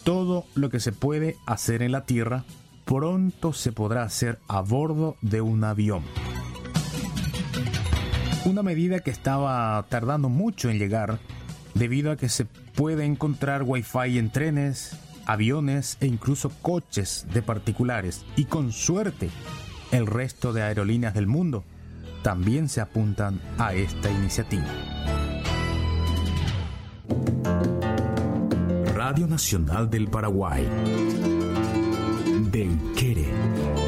todo lo que se puede hacer en la Tierra, pronto se podrá hacer a bordo de un avión. Una medida que estaba tardando mucho en llegar, debido a que se puede encontrar Wi-Fi en trenes, aviones e incluso coches de particulares. Y con suerte, el resto de aerolíneas del mundo también se apuntan a esta iniciativa. Radio Nacional del Paraguay. Del Quere.